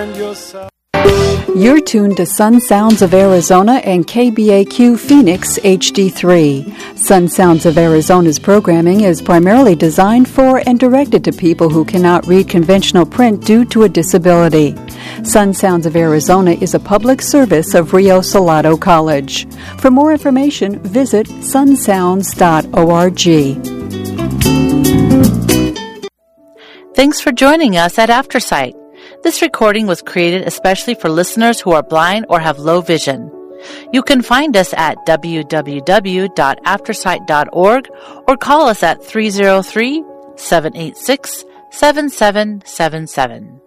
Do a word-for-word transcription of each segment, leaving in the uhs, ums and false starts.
find yourself. You're tuned to Sun Sounds of Arizona and K B A Q Phoenix H D three. Sun Sounds of Arizona's programming is primarily designed for and directed to people who cannot read conventional print due to a disability. Sun Sounds of Arizona is a public service of Rio Salado College. For more information, visit sun sounds dot org. Thanks for joining us at AfterSight. This recording was created especially for listeners who are blind or have low vision. You can find us at w w w dot aftersight dot org or call us at three oh three, seven eight six, seven seven seven seven.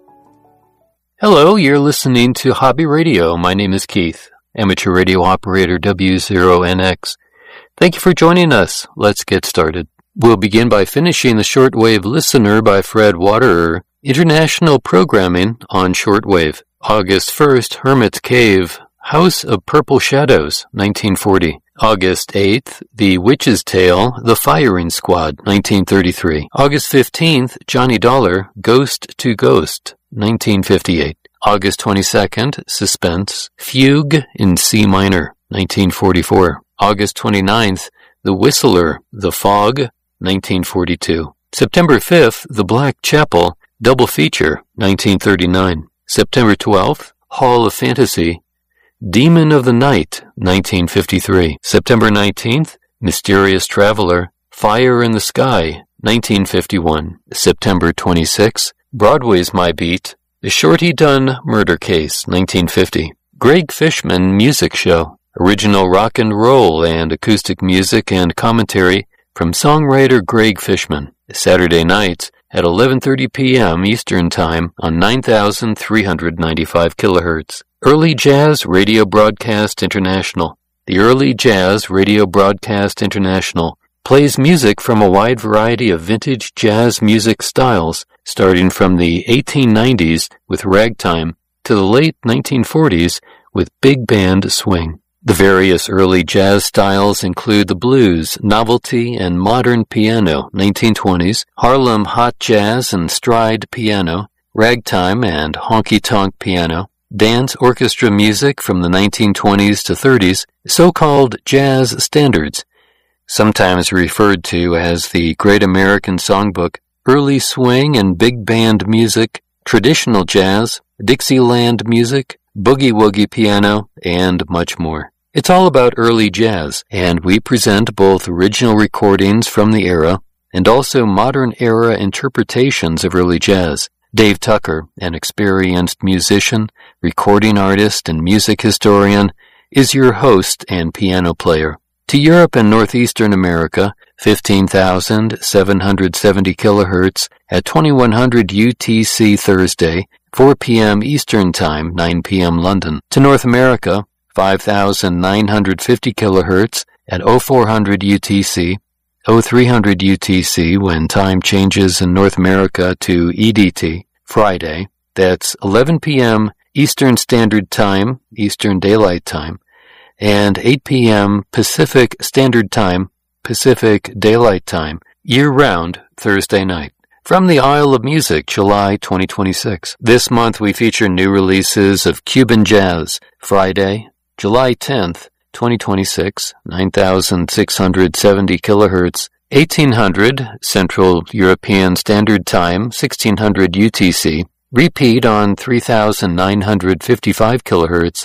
Hello, you're listening to Hobby Radio. My name is Keith, amateur radio operator W zero N X. Thank you for joining us. Let's get started. We'll begin by finishing the Shortwave Listener by Fred Waterer. International Programming on Shortwave. August first, Hermit's Cave, House of Purple Shadows, nineteen forty. August eighth, The Witch's Tale, The Firing Squad, nineteen thirty-three. August fifteenth, Johnny Dollar, Ghost to Ghost, nineteen fifty-eight. August twenty-second, Suspense, Fugue in C minor, nineteen forty-four. August twenty-ninth, The Whistler, The Fog, nineteen forty-two. September fifth, The Black Chapel, Double Feature, nineteen thirty-nine. September twelfth, Hall of Fantasy, Demon of the Night, nineteen fifty-three. September nineteenth, Mysterious Traveler, Fire in the Sky, nineteen fifty-one. September twenty-sixth, Broadway's My Beat, The Shorty Dunn Murder Case, nineteen fifty. Greg Fishman Music Show, original rock and roll and acoustic music and commentary from songwriter Greg Fishman. Saturday nights at eleven thirty p.m. Eastern Time on nine thousand three hundred ninety-five kilohertz. Early Jazz Radio Broadcast International. The Early Jazz Radio Broadcast International plays music from a wide variety of vintage jazz music styles, starting from the eighteen nineties with ragtime to the late nineteen forties with big band swing. The various early jazz styles include the blues, novelty, and modern piano, nineteen twenties, Harlem hot jazz and stride piano, ragtime and honky-tonk piano, dance orchestra music from the nineteen twenties to thirties, so-called jazz standards, sometimes referred to as the Great American Songbook, early swing and big band music, traditional jazz, Dixieland music, boogie-woogie piano, and much more. It's all about early jazz, and we present both original recordings from the era and also modern-era interpretations of early jazz. Dave Tucker, an experienced musician, recording artist, and music historian, is your host and piano player. To Europe and Northeastern America, fifteen thousand seven hundred seventy kilohertz at twenty-one hundred U T C Thursday, four p.m. Eastern Time, nine p.m. London. To North America, five thousand nine hundred fifty kilohertz at oh four hundred U T C, oh three hundred U T C when time changes in North America to E D T, Friday. That's eleven p.m. Eastern Standard Time, Eastern Daylight Time, and eight p.m. Pacific Standard Time, Pacific Daylight Time, year-round Thursday night. From the Isle of Music, July twenty twenty-six. This month we feature new releases of Cuban Jazz, Friday, July tenth, twenty twenty-six, nine thousand six hundred seventy kilohertz, eighteen hundred Central European Standard Time, sixteen hundred U T C, repeat on three thousand nine hundred fifty-five kilohertz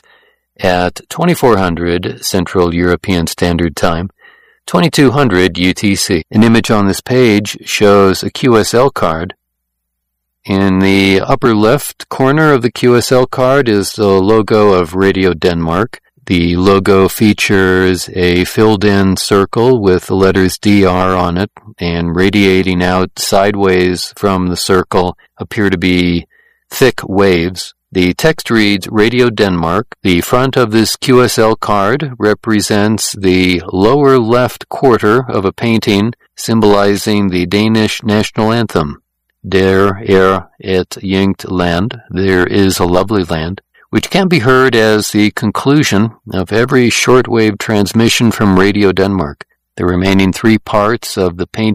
at twenty-four hundred Central European Standard Time, twenty-two hundred U T C. An image on this page shows a Q S L card. In the upper left corner of the Q S L card is the logo of Radio Denmark. The logo features a filled-in circle with the letters D R on it, and radiating out sideways from the circle appear to be thick waves. The text reads Radio Denmark. The front of this Q S L card represents the lower left quarter of a painting symbolizing the Danish national anthem. Der er et yngt land, there is a lovely land, which can be heard as the conclusion of every shortwave transmission from Radio Denmark. The remaining three parts of the painting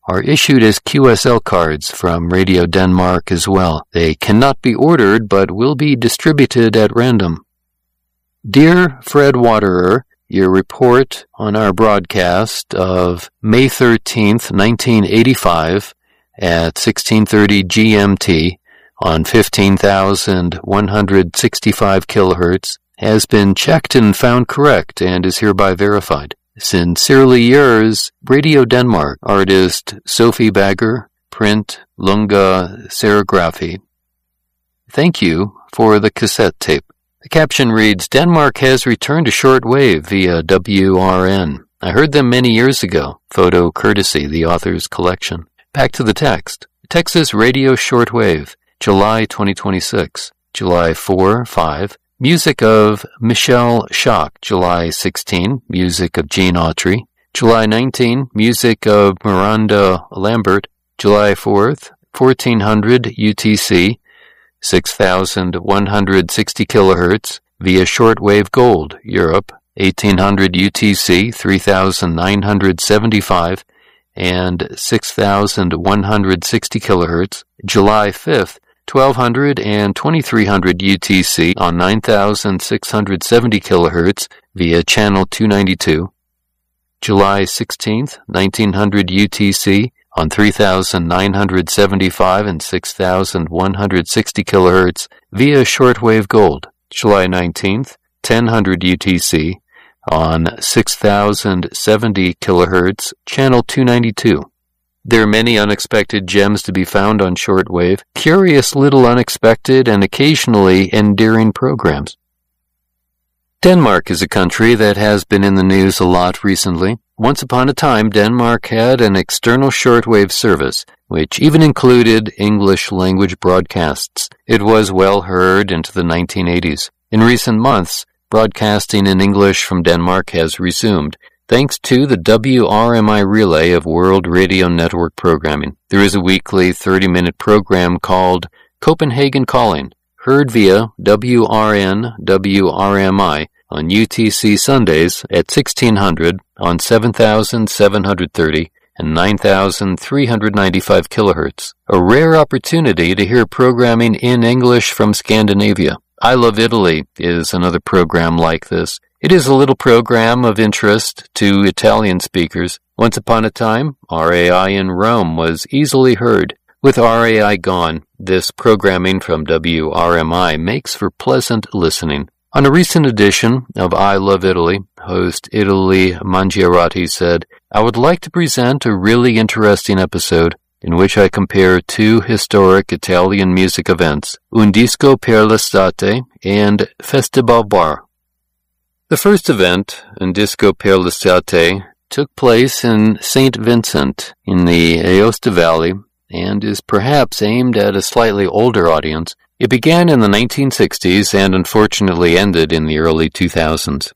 are issued as Q S L cards from Radio Denmark as well. They cannot be ordered but will be distributed at random. Dear Fred Waterer, your report on our broadcast of May thirteenth, nineteen eighty-five at sixteen thirty G M T on fifteen thousand one hundred sixty-five kilohertz has been checked and found correct and is hereby verified. Sincerely yours, Radio Denmark, artist Sophie Bagger, print Lunga Serigraphy. Thank you for the cassette tape. The caption reads, Denmark has returned to shortwave via W R N. I heard them many years ago. Photo courtesy, the author's collection. Back to the text. Texas Radio Shortwave, July twenty twenty-six. July fourth, five. Music of Michelle Schock, July sixteenth, music of Gene Autry. July nineteenth, music of Miranda Lambert. July fourth, fourteen hundred U T C, six thousand one hundred sixty kilohertz, via shortwave gold, Europe, eighteen hundred U T C, three thousand nine hundred seventy-five, and six thousand one hundred sixty kilohertz. July fifth, twelve hundred and twenty-three hundred U T C on nine thousand six hundred seventy kilohertz via channel two ninety-two. July sixteenth, nineteen hundred U T C on three thousand nine hundred seventy-five and six thousand one hundred sixty kilohertz via shortwave gold. July nineteenth, ten hundred U T C on six thousand seventy kilohertz, channel two ninety-two. There are many unexpected gems to be found on shortwave, curious little unexpected and occasionally endearing programs. Denmark is a country that has been in the news a lot recently. Once upon a time, Denmark had an external shortwave service, which even included English-language broadcasts. It was well heard into the nineteen eighties. In recent months, broadcasting in English from Denmark has resumed, thanks to the W R M I relay of World Radio Network programming. There is a weekly thirty-minute program called Copenhagen Calling, heard via W R N W R M I on U T C Sundays at sixteen hundred on seven thousand seven hundred thirty and nine thousand three hundred ninety-five kilohertz. A rare opportunity to hear programming in English from Scandinavia. I Love Italy is another program like this. It is a little program of interest to Italian speakers. Once upon a time, R A I in Rome was easily heard. With R A I gone, this programming from W R M I makes for pleasant listening. On a recent edition of I Love Italy, host Italy Mangiarotti said, I would like to present a really interesting episode in which I compare two historic Italian music events, Un Disco per l'Estate and Festival Bar. The first event, Un Disco per l'Estate, took place in Saint Vincent in the Aosta Valley and is perhaps aimed at a slightly older audience. It began in the nineteen sixties and unfortunately ended in the early two thousands.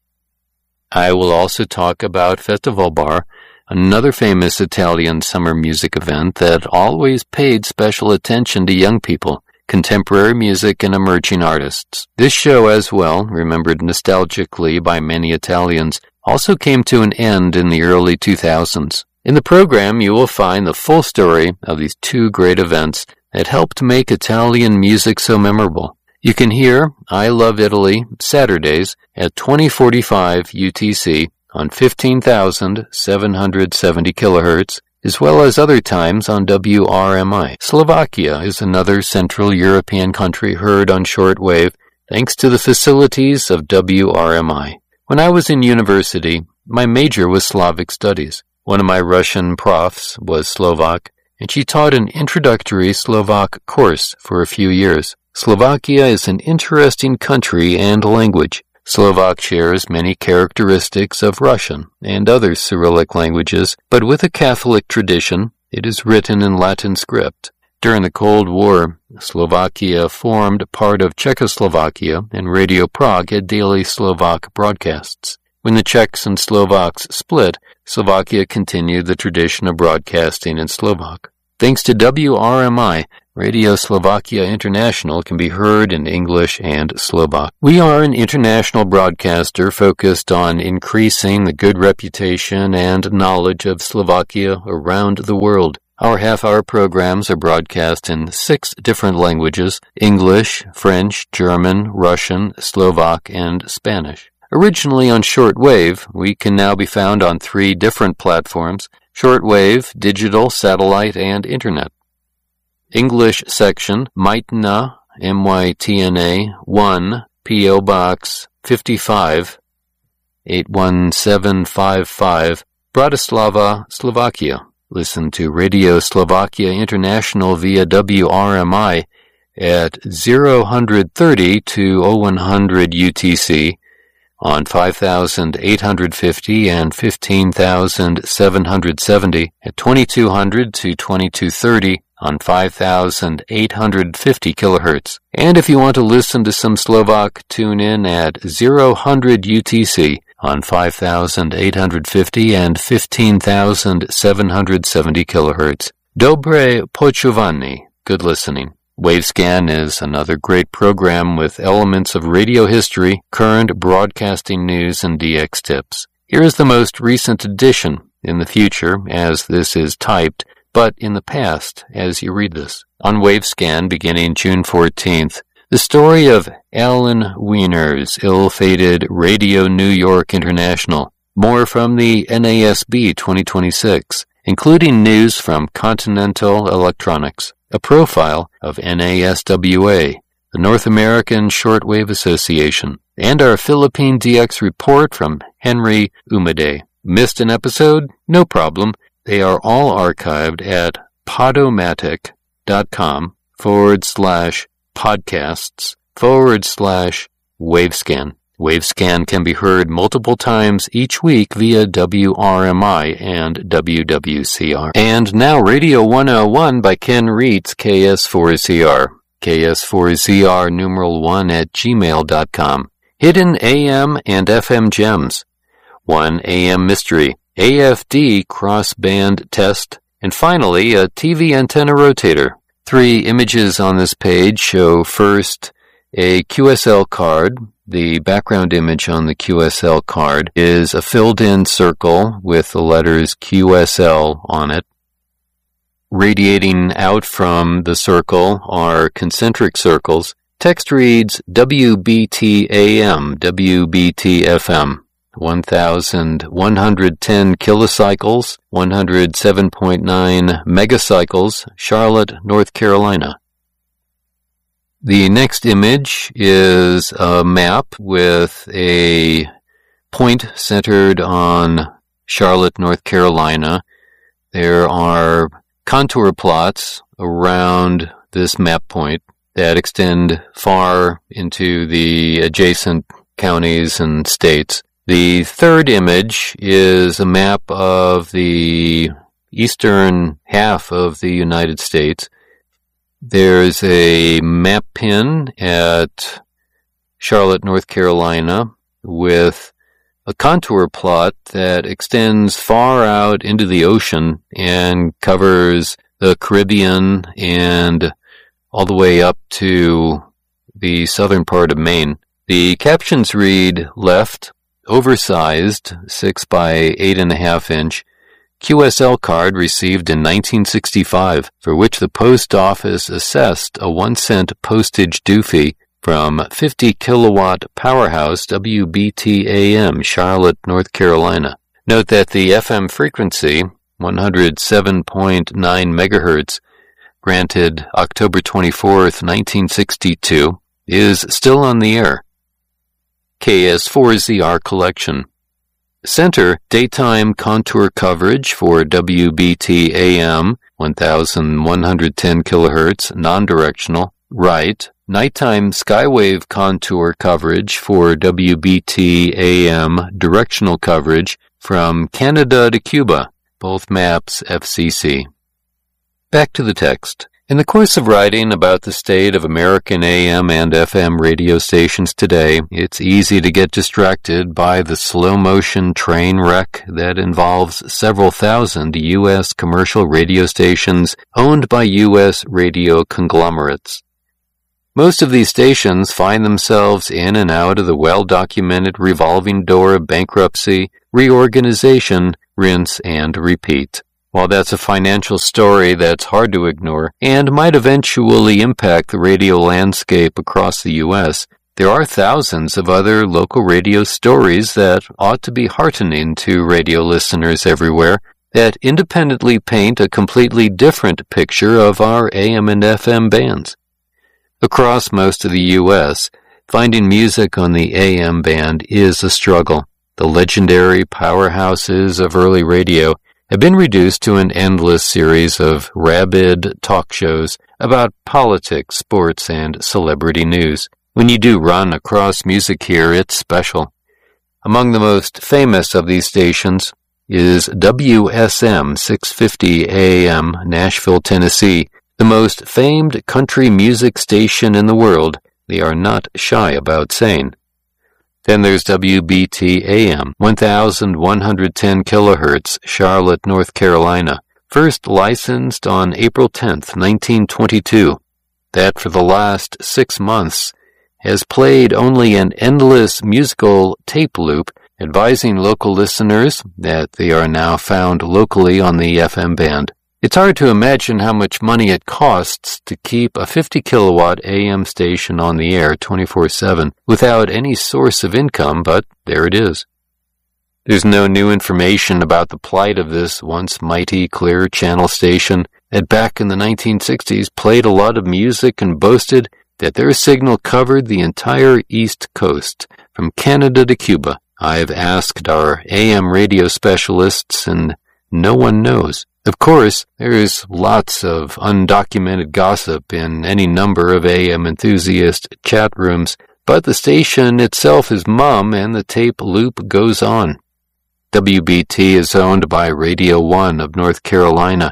I will also talk about Festival Bar, another famous Italian summer music event that always paid special attention to young people, contemporary music, and emerging artists. This show as well, remembered nostalgically by many Italians, also came to an end in the early two thousands. In the program, you will find the full story of these two great events that helped make Italian music so memorable. You can hear I Love Italy Saturdays at twenty forty-five U T C on fifteen thousand seven hundred seventy kilohertz, as well as other times on W R M I. Slovakia is another Central European country heard on shortwave thanks to the facilities of W R M I. When I was in university, my major was Slavic studies. One of my Russian profs was Slovak, and she taught an introductory Slovak course for a few years. Slovakia is an interesting country and language. Slovak shares many characteristics of Russian and other Cyrillic languages, but with a Catholic tradition, it is written in Latin script. During the Cold War, Slovakia formed part of Czechoslovakia, and Radio Prague had daily Slovak broadcasts. When the Czechs and Slovaks split, Slovakia continued the tradition of broadcasting in Slovak. Thanks to W R M I, Radio Slovakia International can be heard in English and Slovak. We are an international broadcaster focused on increasing the good reputation and knowledge of Slovakia around the world. Our half-hour programs are broadcast in six different languages: English, French, German, Russian, Slovak, and Spanish. Originally on shortwave, we can now be found on three different platforms: shortwave, digital, satellite, and internet. English section, Mytna, M Y T N A, one, P O Box fifty-five, eight one seven five five, Bratislava, Slovakia. Listen to Radio Slovakia International via W R M I at zero thirty to oh one hundred U T C on five thousand eight hundred fifty and fifteen thousand seven hundred seventy, at twenty-two hundred to twenty-two thirty on five thousand eight hundred fifty kilohertz. And if you want to listen to some Slovak, tune in at zero hundred U T C on five thousand eight hundred fifty and fifteen thousand seven hundred seventy kilohertz. Dobre počúvanie, good listening. Wavescan is another great program with elements of radio history, current broadcasting news, and D X tips. Here is the most recent edition in the future, as this is typed, but in the past, as you read this. On Wavescan, beginning June fourteenth, the story of Alan Wiener's ill-fated Radio New York International. More from the N A S B twenty twenty-six, including news from Continental Electronics, a profile of N A S W A, the North American Shortwave Association, and our Philippine D X report from Henry Umade. Missed an episode? No problem. They are all archived at podomatic.com forward slash podcasts forward slash Wavescan. Wavescan can be heard multiple times each week via W R M I and W W C R. And now Radio one oh one by Ken Reitz, K S four Z R. K S four Z R numeral one at gmail dot com. Hidden A M and F M gems. one A M mystery. A F D crossband test. And finally, a T V antenna rotator. Three images on this page show first a Q S L card. The background image on the Q S L card is a filled-in circle with the letters Q S L on it. Radiating out from the circle are concentric circles. Text reads W B T A M, W B T F M. one thousand one hundred ten kilocycles, one hundred seven point nine megacycles, Charlotte, North Carolina. The next image is a map with a point centered on Charlotte, North Carolina. There are contour plots around this map point that extend far into the adjacent counties and states. The third image is a map of the eastern half of the United States. There's a map pin at Charlotte, North Carolina, with a contour plot that extends far out into the ocean and covers the Caribbean and all the way up to the southern part of Maine. The captions read, left, oversized, six by eight and a half inch, Q S L card received in nineteen sixty-five, for which the post office assessed a one cent postage due fee from fifty kilowatt powerhouse W B T A M, Charlotte, North Carolina. Note that the F M frequency, one hundred seven point nine megahertz, granted October twenty-fourth, nineteen sixty-two, is still on the air. K S four Z R collection. Center, daytime contour coverage for W B T A M, one thousand one hundred ten kilohertz, non-directional. Right, nighttime skywave contour coverage for W B T A M, directional coverage from Canada to Cuba, both maps F C C. Back to the text. In the course of writing about the state of American A M and F M radio stations today, it's easy to get distracted by the slow-motion train wreck that involves several thousand U S commercial radio stations owned by U S radio conglomerates. Most of these stations find themselves in and out of the well-documented revolving door of bankruptcy, reorganization, rinse, and repeat. While that's a financial story that's hard to ignore and might eventually impact the radio landscape across the U S, there are thousands of other local radio stories that ought to be heartening to radio listeners everywhere that independently paint a completely different picture of our A M and F M bands. Across most of the U S, finding music on the A M band is a struggle. The legendary powerhouses of early radio have been reduced to an endless series of rabid talk shows about politics, sports, and celebrity news. When you do run across music here, it's special. Among the most famous of these stations is W S M six fifty A M, Nashville, Tennessee, the most famed country music station in the world, they are not shy about saying. Then there's W B T A M, one thousand one hundred ten kilohertz, Charlotte, North Carolina, first licensed on April tenth, nineteen twenty-two. That for the last six months has played only an endless musical tape loop advising local listeners that they are now found locally on the F M band. It's hard to imagine how much money it costs to keep a fifty kilowatt A M station on the air twenty-four seven without any source of income, but there it is. There's no new information about the plight of this once mighty clear channel station that back in the nineteen sixties played a lot of music and boasted that their signal covered the entire East Coast, from Canada to Cuba. I've asked our A M radio specialists, and no one knows. Of course, there's lots of undocumented gossip in any number of A M enthusiast chat rooms, but the station itself is mum and the tape loop goes on. W B T is owned by Radio One of North Carolina,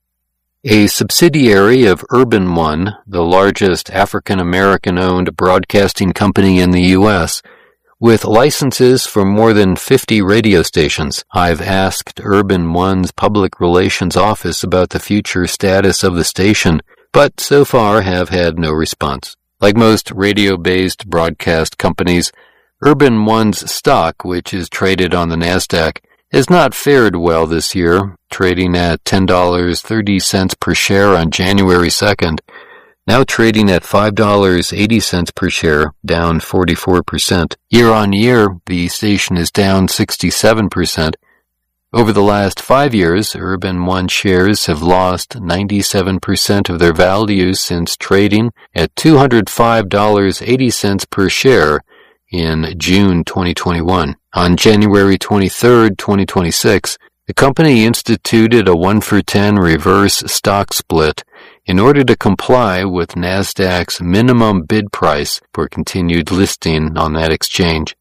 a subsidiary of Urban One, the largest African-American-owned broadcasting company in the U S, with licenses for more than fifty radio stations. I've asked Urban One's public relations office about the future status of the station, but so far have had no response. Like most radio-based broadcast companies, Urban One's stock, which is traded on the NASDAQ, has not fared well this year, trading at ten dollars and thirty cents per share on January second, now trading at five dollars and eighty cents per share, down forty-four percent. Year on year, the station is down sixty-seven percent. Over the last five years, Urban One shares have lost ninety-seven percent of their value since trading at two hundred five dollars and eighty cents per share in June twenty twenty-one. On January twenty-third, twenty twenty-six, the company instituted a one for ten reverse stock split in order to comply with NASDAQ's minimum bid price for continued listing on that exchange.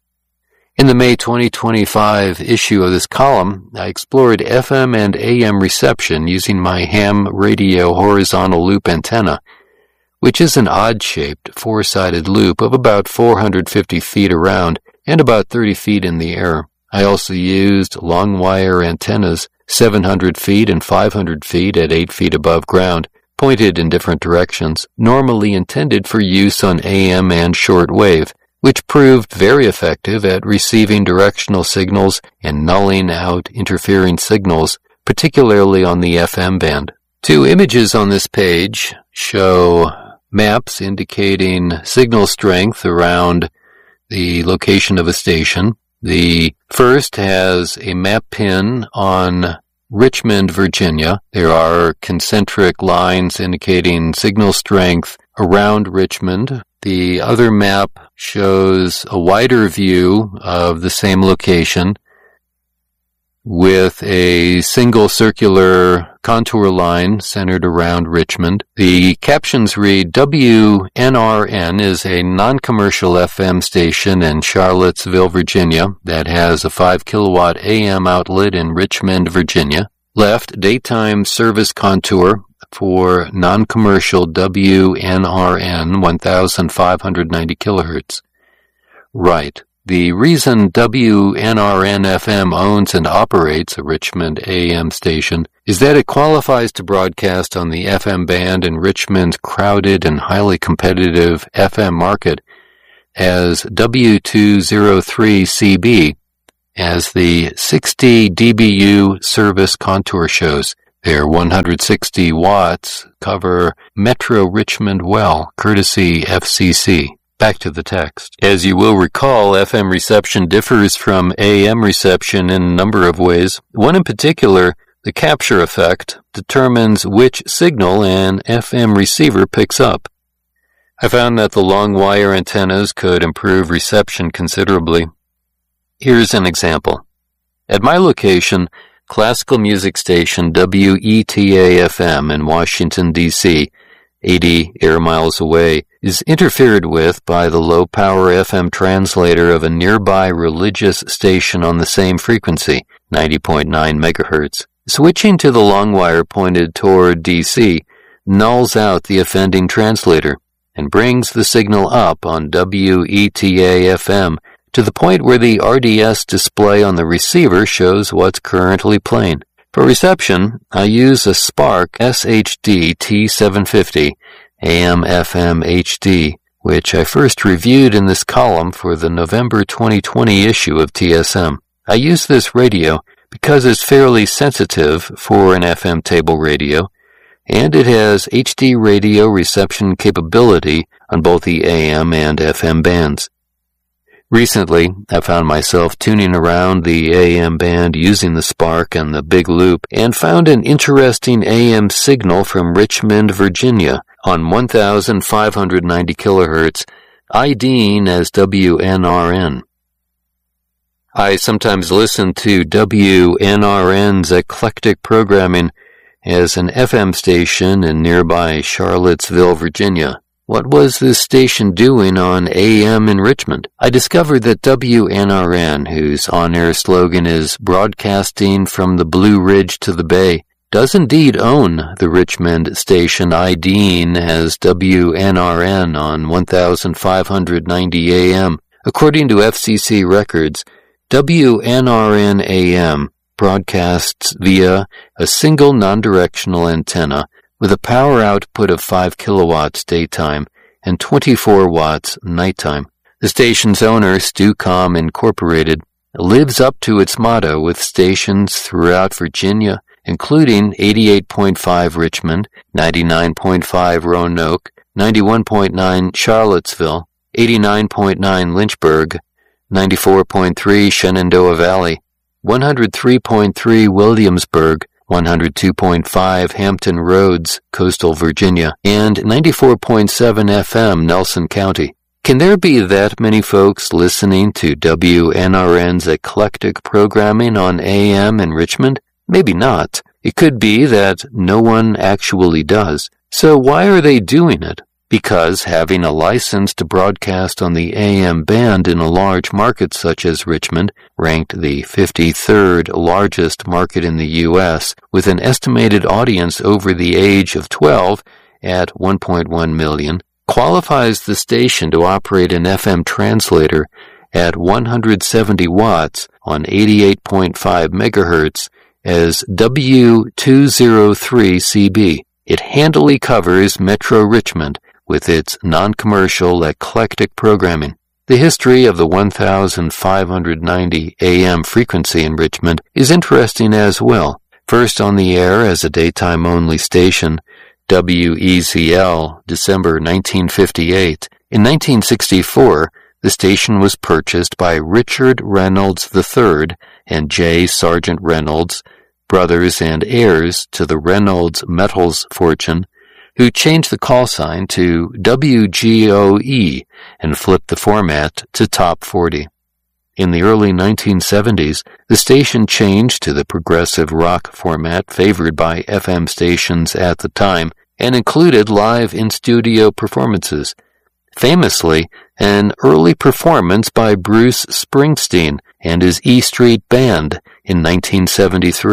In the May twenty twenty-five issue of this column, I explored F M and A M reception using my ham radio horizontal loop antenna, which is an odd-shaped four-sided loop of about four hundred fifty feet around and about thirty feet in the air. I also used long wire antennas, seven hundred feet and five hundred feet at eight feet above ground, pointed in different directions, normally intended for use on A M and shortwave, which proved very effective at receiving directional signals and nulling out interfering signals, particularly on the F M band. Two images on this page show maps indicating signal strength around the location of a station. The first has a map pin on Richmond, Virginia. There are concentric lines indicating signal strength around Richmond. The other map shows a wider view of the same location with a single circular contour line centered around Richmond. The captions read, W N R N is a non-commercial F M station in Charlottesville, Virginia that has a five kilowatt A M outlet in Richmond, Virginia. Left, daytime service contour, for non-commercial W N R N fifteen ninety kilohertz. Right. The reason W N R N F M owns and operates a Richmond A M station is that it qualifies to broadcast on the F M band in Richmond's crowded and highly competitive F M market as W two oh three C B, as the sixty D B U service contour shows. Their one hundred sixty watts cover Metro Richmond well, courtesy F C C. Back to the text. As you will recall, F M reception differs from A M reception in a number of ways. One in particular, the capture effect, determines which signal an F M receiver picks up. I found that the long wire antennas could improve reception considerably. Here's an example. At my location, classical music station W E T A F M in Washington, D C, eighty air miles away, is interfered with by the low-power F M translator of a nearby religious station on the same frequency, ninety point nine megahertz. Switching to the long wire pointed toward D C nulls out the offending translator and brings the signal up on W E T A F M to the point where the R D S display on the receiver shows what's currently playing. For reception, I use a Spark S H D T seven fifty A M F M H D, which I first reviewed in this column for the November twenty twenty issue of T S M. I use this radio because it's fairly sensitive for an F M table radio, and it has H D radio reception capability on both the A M and F M bands. Recently, I found myself tuning around the A M band using the Spark and the Big Loop and found an interesting A M signal from Richmond, Virginia on fifteen ninety kilohertz, IDing as W N R N. I sometimes listen to W N R N's eclectic programming as an F M station in nearby Charlottesville, Virginia. What was this station doing on A M in Richmond? I discovered that W N R N, whose on-air slogan is Broadcasting from the Blue Ridge to the Bay, does indeed own the Richmond station IDing as W N R N on fifteen ninety A M. According to F C C records, W N R N A M broadcasts via a single non-directional antenna with a power output of five kilowatts daytime and twenty-four watts nighttime. The station's owner, Stucom Incorporated, lives up to its motto with stations throughout Virginia, including eighty-eight point five Richmond, ninety-nine point five Roanoke, ninety-one point nine Charlottesville, eighty-nine point nine Lynchburg, ninety-four point three Shenandoah Valley, one hundred three point three Williamsburg, one hundred two point five Hampton Roads, Coastal Virginia, and ninety-four point seven F M, Nelson County. Can there be that many folks listening to W N R N's eclectic programming on A M in Richmond? Maybe not. It could be that no one actually does. So why are they doing it? Because having a license to broadcast on the A M band in a large market such as Richmond, ranked the fifty-third largest market in the U S, with an estimated audience over the age of twelve at one point one million, qualifies the station to operate an F M translator at one hundred seventy watts on eighty-eight point five megahertz as W two oh three C B. It handily covers Metro Richmond with its non-commercial eclectic programming. The history of the fifteen ninety A M frequency in Richmond is interesting as well. First on the air as a daytime-only station, W E Z L, December nineteen fifty-eight. In nineteen sixty-four, the station was purchased by Richard Reynolds the third and J. Sargent Reynolds, brothers and heirs to the Reynolds Metals fortune, who changed the call sign to W G O E and flipped the format to Top forty. In the early nineteen seventies, the station changed to the progressive rock format favored by F M stations at the time and included live in-studio performances. Famously, an early performance by Bruce Springsteen and his E Street Band in nineteen seventy-three.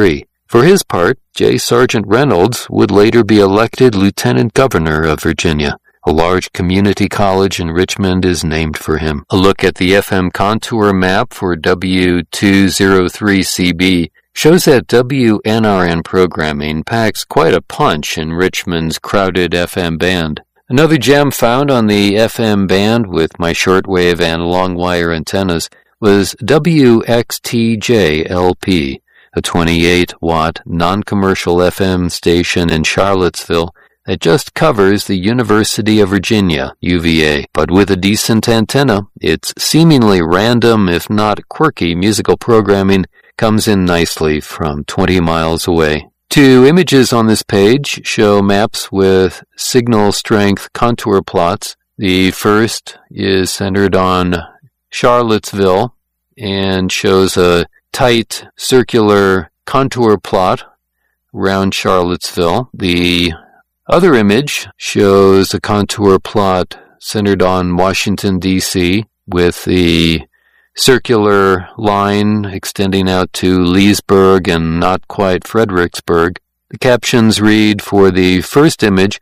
For his part, J. Sargent Reynolds would later be elected Lieutenant Governor of Virginia. A large community college in Richmond is named for him. A look at the F M contour map for W two oh three C B shows that W N R N programming packs quite a punch in Richmond's crowded F M band. Another gem found on the F M band with my shortwave and long wire antennas was W X T J L P, a twenty-eight watt non-commercial F M station in Charlottesville that just covers the University of Virginia, U V A. But with a decent antenna, its seemingly random, if not quirky, musical programming comes in nicely from twenty miles away. Two images on this page show maps with signal strength contour plots. The first is centered on Charlottesville and shows a tight circular contour plot around Charlottesville. The other image shows a contour plot centered on Washington, D C, with the circular line extending out to Leesburg and not quite Fredericksburg. The captions read for the first image,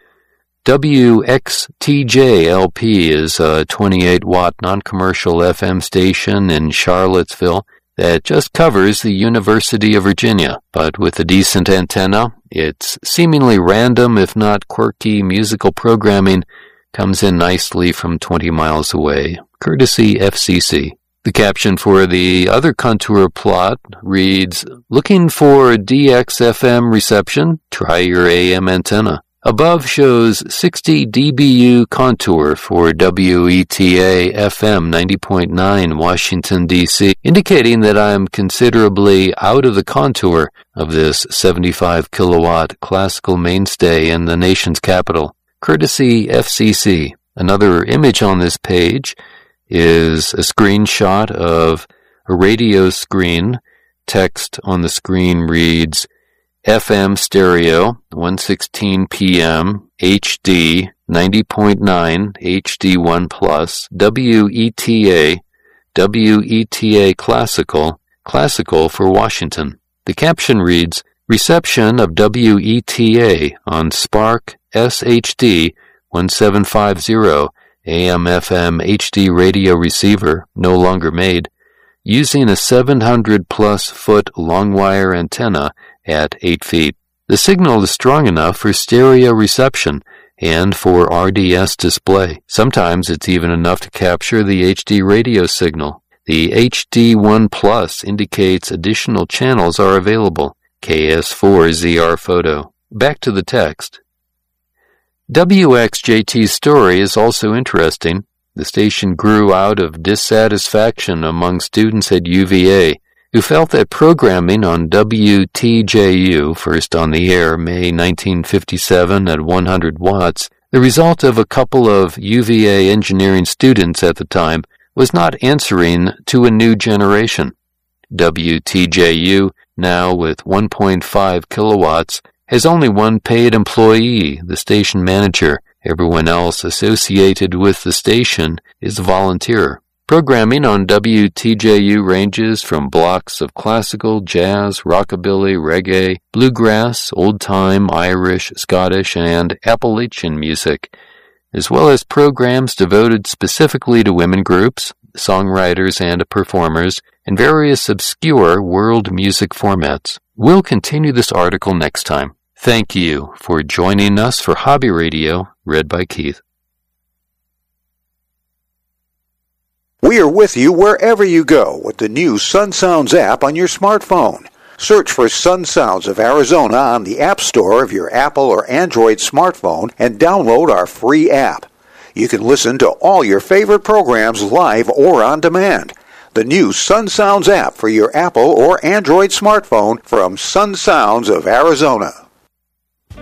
W X T J L P is a twenty-eight watt non-commercial F M station in Charlottesville that just covers the University of Virginia, but with a decent antenna, its seemingly random, if not quirky, musical programming comes in nicely from twenty miles away, courtesy F C C. The caption for the other contour plot reads, looking for D X F M reception? Try your A M antenna. Above shows sixty D B U contour for W E T A F M ninety point nine Washington, D C, indicating that I am considerably out of the contour of this seventy-five kilowatt classical mainstay in the nation's capital. Courtesy F C C. Another image on this page is a screenshot of a radio screen. Text on the screen reads, F M stereo, one sixteen p m, H D, ninety point nine, H D one plus, W E T A, W E T A classical, classical for Washington. The caption reads, reception of W E T A on Spark S H D one seven five zero A M F M H D radio receiver, no longer made, using a seven hundred plus foot long wire antenna at eight feet. The signal is strong enough for stereo reception and for R D S display. Sometimes it's even enough to capture the H D radio signal. The H D one plus indicates additional channels are available. K S four Z R photo. Back to the text. W X J T's story is also interesting. The station grew out of dissatisfaction among students at U V A, who felt that programming on W T J U, first on the air May nineteen fifty-seven at one hundred watts, the result of a couple of U V A engineering students at the time, was not answering to a new generation. W T J U, now with one point five kilowatts, has only one paid employee, the station manager. Everyone else associated with the station is a volunteer. Programming on W T J U ranges from blocks of classical, jazz, rockabilly, reggae, bluegrass, old-time, Irish, Scottish, and Appalachian music, as well as programs devoted specifically to women groups, songwriters, and performers, and various obscure world music formats. We'll continue this article next time. Thank you for joining us for Hobby Radio, read by Keith. We are with you wherever you go with the new Sun Sounds app on your smartphone. Search for Sun Sounds of Arizona on the App Store of your Apple or Android smartphone and download our free app. You can listen to all your favorite programs live or on demand. The new Sun Sounds app for your Apple or Android smartphone from Sun Sounds of Arizona.